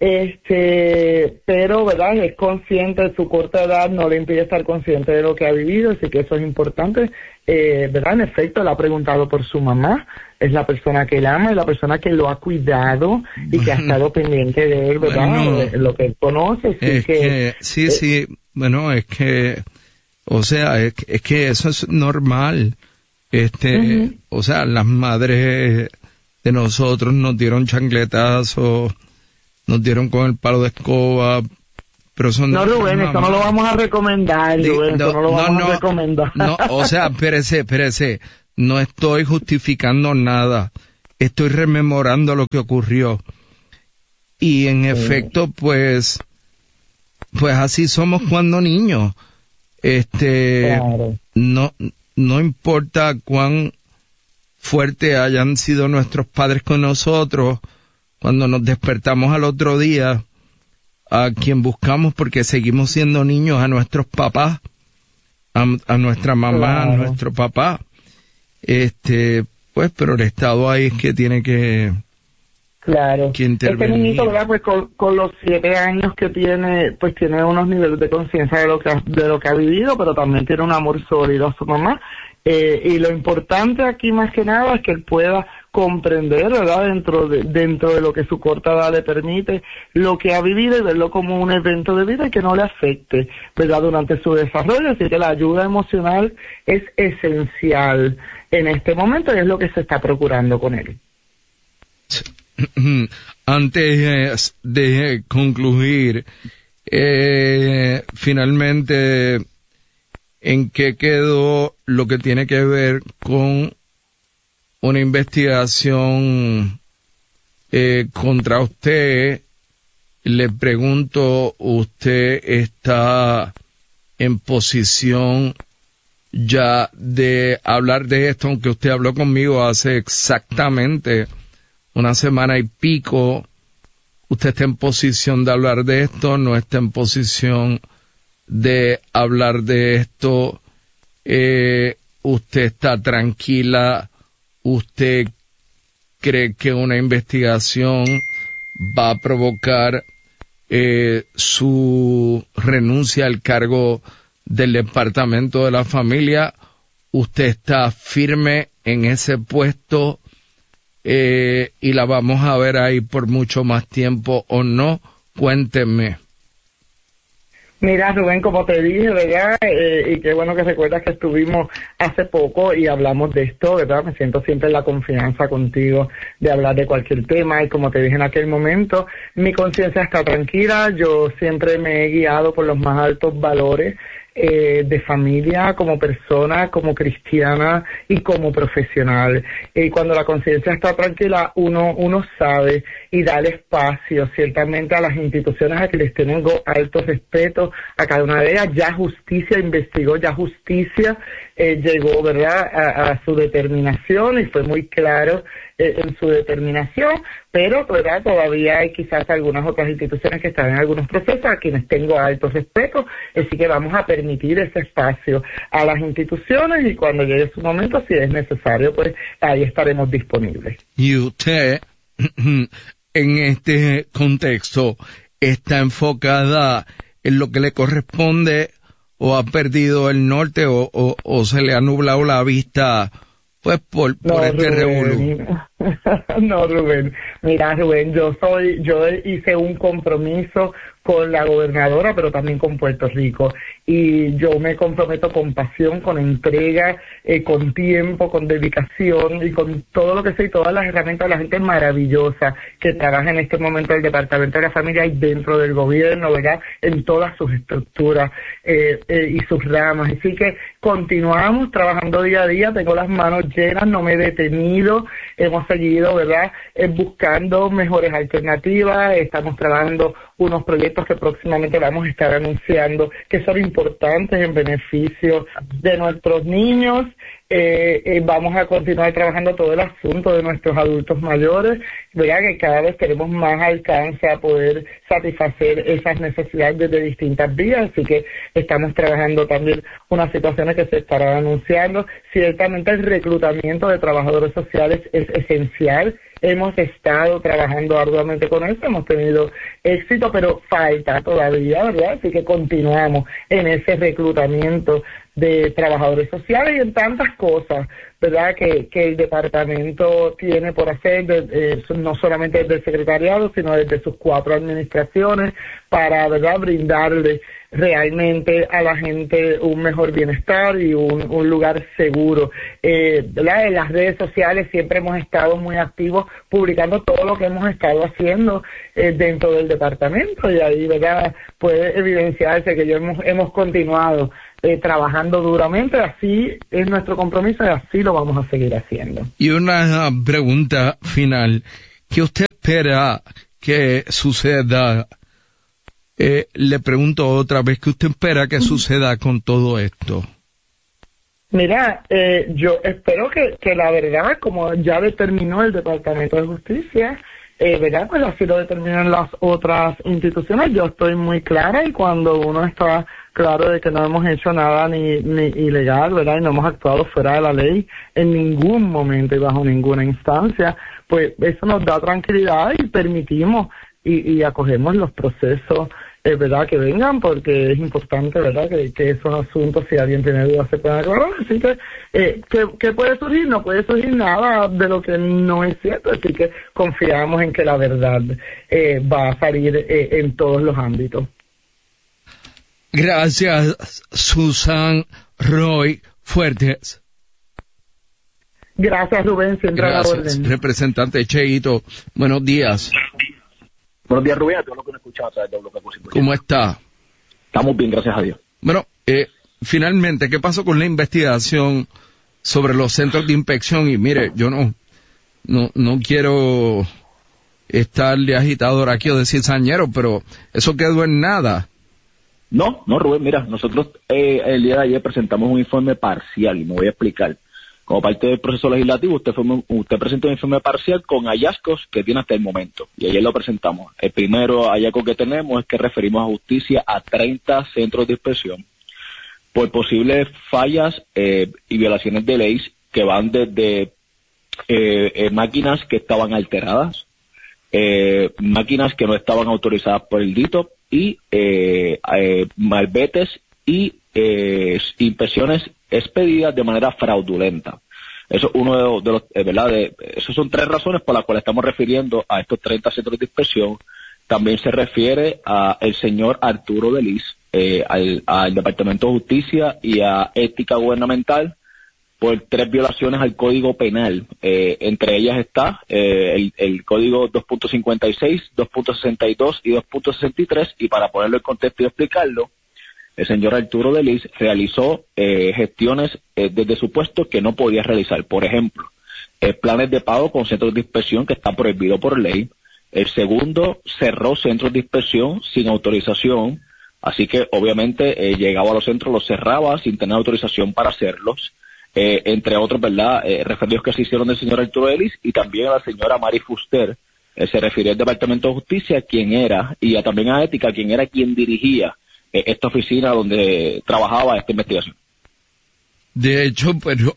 pero verdad es consciente de su corta edad, no le impide estar consciente de lo que ha vivido, así que eso es importante. Verdad, en efecto, le ha preguntado por su mamá, es la persona que él ama, es la persona que lo ha cuidado y que ha estado pendiente de él, verdad, bueno, lo que él conoce. Sí, bueno, es que, o sea, es que eso es normal. O sea, las madres de nosotros nos dieron chancletazos, nos dieron con el palo de escoba, pero son... No, Rubén, esto no lo vamos a recomendar, Rubén, esto no lo vamos a recomendar. No, o sea, espérese, no estoy justificando nada, estoy rememorando lo que ocurrió. Y en efecto, pues así somos cuando niños. Claro. No importa cuán fuerte hayan sido nuestros padres con nosotros, cuando nos despertamos al otro día, a quien buscamos porque seguimos siendo niños, a nuestros papás, a nuestra mamá, claro, a nuestro papá. Pues, pero el Estado ahí es que tiene que... Claro. Que intervenir. Este niñito, ¿verdad? Pues con los 7 años que tiene, pues tiene unos niveles de conciencia de lo que ha vivido, pero también tiene un amor sólido a su mamá. Y lo importante aquí más que nada es que él pueda comprender, ¿verdad? Dentro de lo que su corta edad le permite, lo que ha vivido y verlo como un evento de vida y que no le afecte, ¿verdad? Durante su desarrollo. Así que la ayuda emocional es esencial en este momento y es lo que se está procurando con él. Antes de concluir, finalmente, ¿en qué quedó lo que tiene que ver con una investigación contra usted? Le pregunto, ¿usted está en posición ya de hablar de esto? Aunque usted habló conmigo hace exactamente una semana y pico, ¿usted está en posición de hablar de esto? ¿No está en posición de hablar de esto? ¿Usted está tranquila? ¿Usted cree que una investigación va a provocar su renuncia al cargo del Departamento de la Familia? ¿Usted está firme en ese puesto y la vamos a ver ahí por mucho más tiempo o no? Cuéntenme. Mira, Rubén, como te dije, ¿verdad? Y qué bueno que recuerdas que estuvimos hace poco y hablamos de esto, ¿verdad? Me siento siempre en la confianza contigo de hablar de cualquier tema y como te dije en aquel momento, mi conciencia está tranquila, yo siempre me he guiado por los más altos valores de familia, como persona, como cristiana y como profesional. Y cuando la conciencia está tranquila, uno sabe y da el espacio ciertamente a las instituciones a que les tengo alto respeto a cada una de ellas. Ya justicia investigó, ya justicia llegó, ¿verdad?, a su determinación y fue muy claro en su determinación, pero ¿verdad?, todavía hay quizás algunas otras instituciones que están en algunos procesos a quienes tengo alto respeto, así que vamos a permitir ese espacio a las instituciones y cuando llegue su momento, si es necesario, pues ahí estaremos disponibles. Y usted, en este contexto, ¿está enfocada en lo que le corresponde o ha perdido el norte o se le ha nublado la vista pues por este revolú? No, Rubén. Mira, Rubén, yo hice un compromiso con la gobernadora, pero también con Puerto Rico. Y yo me comprometo con pasión, con entrega, con tiempo, con dedicación y con todo lo que sé y todas las herramientas de la gente maravillosa que trabaja en este momento en el Departamento de la Familia y dentro del gobierno, ¿verdad?, en todas sus estructuras y sus ramas. Así que continuamos trabajando día a día, tengo las manos llenas, no me he detenido, hemos seguido, ¿verdad?, buscando mejores alternativas, estamos trabajando unos proyectos que próximamente vamos a estar anunciando que son importantes en beneficio de nuestros niños. Vamos a continuar trabajando todo el asunto de nuestros adultos mayores, ¿verdad?, que cada vez tenemos más alcance a poder satisfacer esas necesidades desde distintas vías, así que estamos trabajando también unas situaciones que se estarán anunciando. Ciertamente el reclutamiento de trabajadores sociales es esencial. Hemos estado trabajando arduamente con eso, hemos tenido éxito, pero falta todavía, ¿verdad? Así que continuamos en ese reclutamiento de trabajadores sociales y en tantas cosas, ¿verdad?, que el departamento tiene por hacer, no solamente desde el secretariado, sino desde sus 4 administraciones, para, ¿verdad?, brindarle realmente a la gente un mejor bienestar y un lugar seguro. ¿Verdad? En las redes sociales siempre hemos estado muy activos publicando todo lo que hemos estado haciendo dentro del departamento, y ahí, ¿verdad?, puede evidenciarse que hemos continuado trabajando duramente. Así es nuestro compromiso y así lo vamos a seguir haciendo. Y una pregunta final, ¿qué usted espera que suceda? Le pregunto otra vez, ¿qué usted espera que suceda con todo esto? Mira, yo espero que la verdad, como ya determinó el Departamento de Justicia, ¿verdad?, pues así lo determinan las otras instituciones. Yo estoy muy clara, y cuando uno está claro de que no hemos hecho nada ni ilegal, ¿verdad?, y no hemos actuado fuera de la ley en ningún momento y bajo ninguna instancia, pues eso nos da tranquilidad y permitimos y acogemos los procesos, ¿verdad?, que vengan, porque es importante, ¿verdad?, que esos asuntos, si alguien tiene dudas, se puedan aclarar. Así que, ¿qué puede surgir? No puede surgir nada de lo que no es cierto, así que confiamos en que la verdad va a salir en todos los ámbitos. Gracias, Susan Roy Fuertes. Gracias, Rubén, siempre a la orden. Representante Cheito, buenos días. Buenos días, Rubén, a todos los que nos escuchan a través de WKQ. ¿Cómo está? Estamos bien, gracias a Dios. Bueno, finalmente, ¿qué pasó con la investigación sobre los centros de inspección? Y mire, yo no quiero estar de agitador aquí o de cizañero, pero eso quedó en nada. No, Rubén, mira, nosotros el día de ayer presentamos un informe parcial, y me voy a explicar. Como parte del proceso legislativo, usted presentó un informe parcial con hallazgos que tiene hasta el momento, y ayer lo presentamos. El primero hallazgo que tenemos es que referimos a justicia a 30 centros de inspección por posibles fallas y violaciones de leyes que van desde máquinas que estaban alteradas, máquinas que no estaban autorizadas por el DITO, y malvetes y inspecciones expedidas de manera fraudulenta. Eso es uno de los, ¿verdad? Esas son 3 razones por las cuales estamos refiriendo a estos 30 centros de inspección. También se refiere a el señor Arturo Delis, al Departamento de Justicia y a Ética Gubernamental por 3 violaciones al Código Penal. Entre ellas está el Código 2.56, 2.62 y 2.63, y para ponerlo en contexto y explicarlo, el señor Arturo Delis realizó gestiones desde su puesto que no podía realizar. Por ejemplo, planes de pago con centros de inspección que están prohibidos por ley. El segundo, cerró centros de inspección sin autorización, así que obviamente llegaba a los centros, los cerraba sin tener autorización para hacerlos. Entre otros, ¿verdad?, referidos que se hicieron del señor Arturo Delis, y también a la señora Mari Fuster, se refirió al Departamento de Justicia, quien era, y también a Ética, quien era quien dirigía esta oficina donde trabajaba esta investigación. De hecho, pero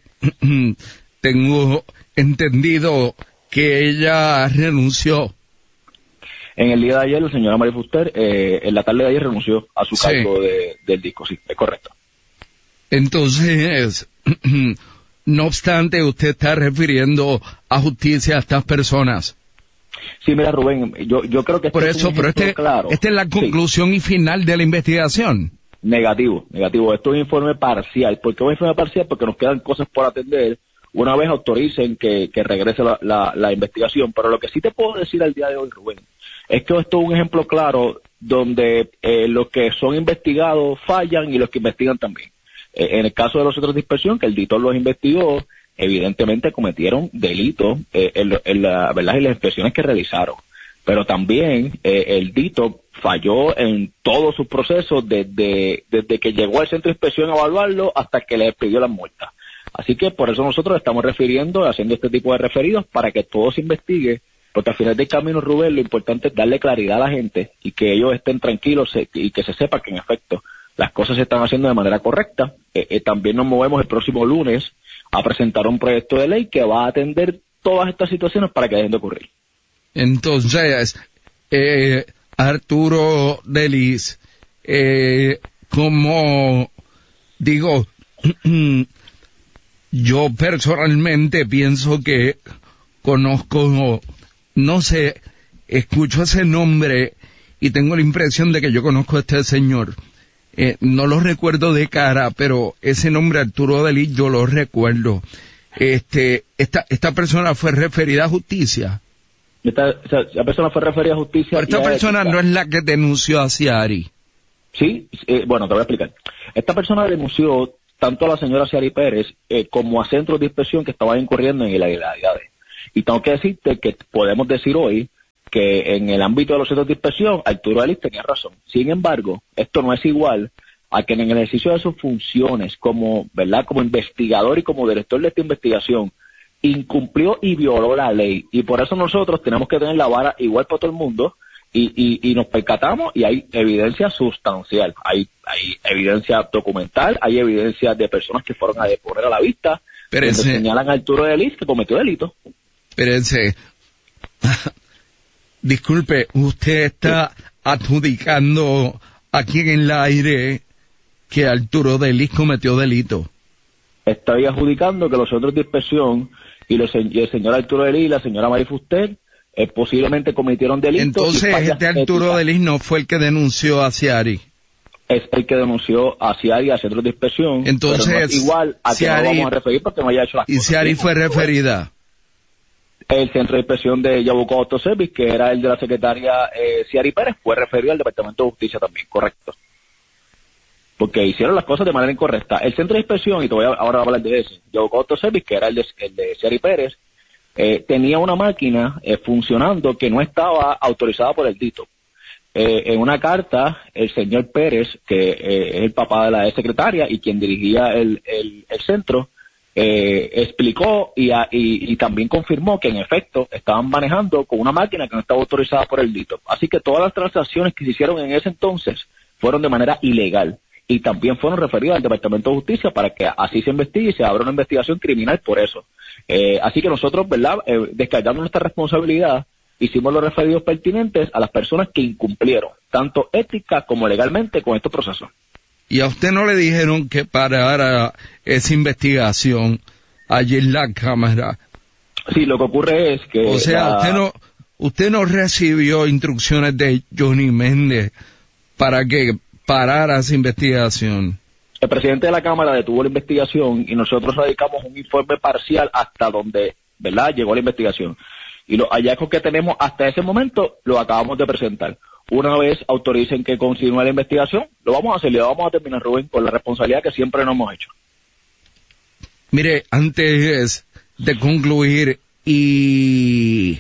tengo entendido que ella renunció. En el día de ayer, la señora Mari Fuster, en la tarde de ayer, renunció a su cargo del disco, sí, es correcto. Entonces, no obstante, usted está refiriendo a justicia a estas personas. Sí, mira, Rubén, yo creo que por eso, pero claro. Esta es la conclusión y final de la investigación. Negativo. Esto es un informe parcial. ¿Por qué un informe parcial? Porque nos quedan cosas por atender una vez autoricen que regrese la investigación. Pero lo que sí te puedo decir al día de hoy, Rubén, es que esto es un ejemplo claro donde los que son investigados fallan y los que investigan también. En el caso de los centros de dispersión, que el DITOR los investigó, evidentemente cometieron delitos en las inspecciones que realizaron. Pero también el DITOR falló en todos sus procesos desde que llegó al centro de inspección a evaluarlo hasta que le expidió las multas. Así que por eso nosotros estamos haciendo este tipo de referidos para que todo se investigue, porque al final del camino, Rubén, lo importante es darle claridad a la gente y que ellos estén tranquilos y que se sepa que en efecto las cosas se están haciendo de manera correcta. También nos movemos el próximo lunes a presentar un proyecto de ley que va a atender todas estas situaciones para que dejen de ocurrir. Entonces, Arturo Delis, como digo, yo personalmente pienso que conozco, no sé, escucho ese nombre y tengo la impresión de que yo conozco a este señor. No lo recuerdo de cara, pero ese nombre Arturo Delis yo lo recuerdo. Esta persona fue referida a justicia. Esa persona fue referida a justicia. Pero esta persona no es la que denunció a Ciari. Sí, bueno, te voy a explicar. Esta persona denunció tanto a la señora Ciari Pérez como a centros de inspección que estaban incurriendo en ilegalidades. Y tengo que decirte que podemos decir hoy que en el ámbito de los centros de inspección, Arturo Delis tenía razón. Sin embargo, esto no es igual a que en el ejercicio de sus funciones como investigador y como director de esta investigación, incumplió y violó la ley. Y por eso nosotros tenemos que tener la vara igual para todo el mundo y nos percatamos y hay evidencia sustancial. Hay evidencia documental, hay evidencia de personas que fueron a deponer a la vista, donde señalan a Arturo Delis que cometió delito. Espérense. Disculpe, usted está adjudicando aquí en el aire que Arturo Delis cometió delito. Estoy adjudicando que los centros de inspección y el señor Arturo Delis y la señora Mari Fuster posiblemente cometieron delito. Entonces, Arturo Delis no fue el que denunció a Ciari. Es el que denunció a Ciari y a centros de inspección. Entonces, pero no es igual a que no vamos a referir porque no haya hecho las cosas. ¿Y Ciari fue referida? El centro de inspección de Yabucoa Autoservice, que era el de la secretaria Ciari Pérez, fue referido al Departamento de Justicia también, correcto. Porque hicieron las cosas de manera incorrecta. El centro de inspección, y te voy ahora a hablar de ese, Yabucoa Autoservice, que era el de Ciari Pérez, tenía una máquina funcionando que no estaba autorizada por el DITOR. En una carta, el señor Pérez, que es el papá de la secretaria y quien dirigía el centro, explicó y también confirmó que en efecto estaban manejando con una máquina que no estaba autorizada por el DITOR. Así que todas las transacciones que se hicieron en ese entonces fueron de manera ilegal y también fueron referidas al Departamento de Justicia para que así se investigue y se abra una investigación criminal por eso. Así que nosotros, ¿verdad?, descargando nuestra responsabilidad, hicimos los referidos pertinentes a las personas que incumplieron, tanto ética como legalmente, con estos procesos. ¿Y a usted no le dijeron que parara esa investigación allí en la Cámara? Sí, lo que ocurre es que... O sea, usted no recibió instrucciones de Johnny Méndez para que parara esa investigación. El presidente de la Cámara detuvo la investigación y nosotros radicamos un informe parcial hasta donde, ¿verdad?, llegó la investigación. Y los hallazgos que tenemos hasta ese momento los acabamos de presentar. Una vez autoricen que continúe la investigación, lo vamos a hacer y lo vamos a terminar, Rubén, con la responsabilidad que siempre nos hemos hecho. Mire, antes de concluir, ¿y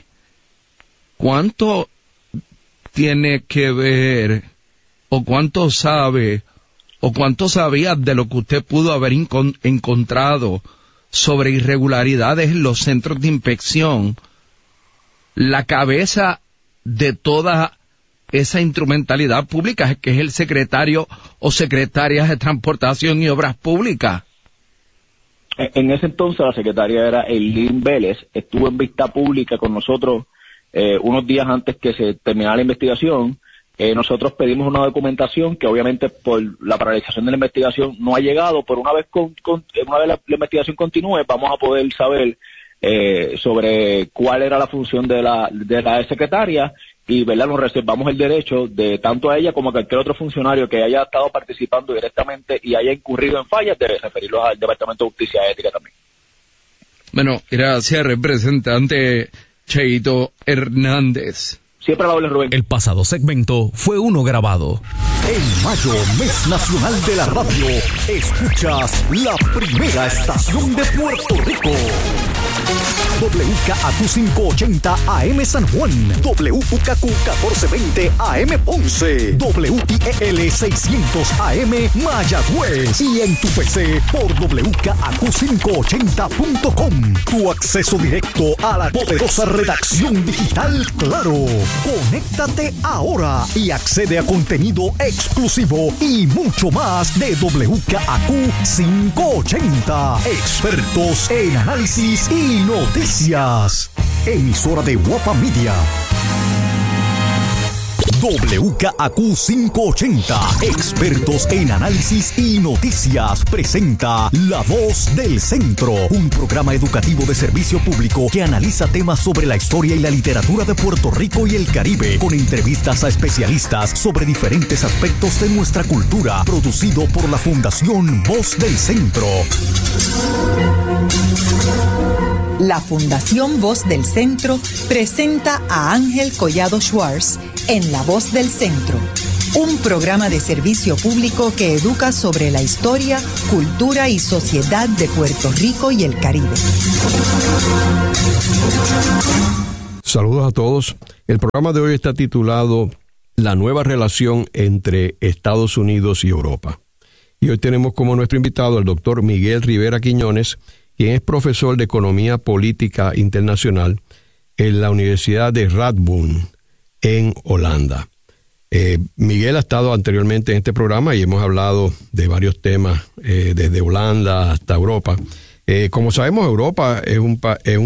cuánto tiene que ver, o cuánto sabe, o cuánto sabía de lo que usted pudo haber encontrado sobre irregularidades en los centros de inspección, la cabeza de toda esa instrumentalidad pública, que es el secretario o secretaria de Transportación y Obras Públicas? En ese entonces la secretaria era Eileen Vélez, estuvo en vista pública con nosotros unos días antes que se terminara la investigación. Nosotros pedimos una documentación que obviamente por la paralización de la investigación no ha llegado, pero una vez la investigación continúe vamos a poder saber sobre cuál era la función de la secretaria y, ¿verdad?, nos reservamos el derecho de tanto a ella como a cualquier otro funcionario que haya estado participando directamente y haya incurrido en fallas de referirlos al Departamento de Justicia y Ética también. Bueno, gracias, representante Cheito Hernández. Siempre la doble, Rubén. El pasado segmento fue uno grabado. En mayo, mes nacional de la radio, escuchas la primera estación de Puerto Rico. WKAQ 580 AM San Juan, WKQ 1420 AM Ponce, WIEL 600 AM Mayagüez y en tu PC por WKAQ580.com. Tu acceso directo a la poderosa redacción digital Claro. Conéctate ahora y accede a contenido exclusivo y mucho más de WKAQ 580. Expertos en análisis y noticias. Emisora de Guapa Media. WKAQ 580, expertos en análisis y noticias, presenta La Voz del Centro, un programa educativo de servicio público que analiza temas sobre la historia y la literatura de Puerto Rico y el Caribe, con entrevistas a especialistas sobre diferentes aspectos de nuestra cultura, producido por la Fundación Voz del Centro. La Fundación Voz del Centro presenta a Ángel Collado Schwartz en La Voz del Centro, un programa de servicio público que educa sobre la historia, cultura y sociedad de Puerto Rico y el Caribe. Saludos a todos. El programa de hoy está titulado La nueva relación entre Estados Unidos y Europa. Y hoy tenemos como nuestro invitado al doctor Miguel Rivera Quiñones, quien es profesor de Economía Política Internacional en la Universidad de Radboud, en Holanda. Miguel ha estado anteriormente en este programa y hemos hablado de varios temas, desde Holanda hasta Europa. Como sabemos, Europa es un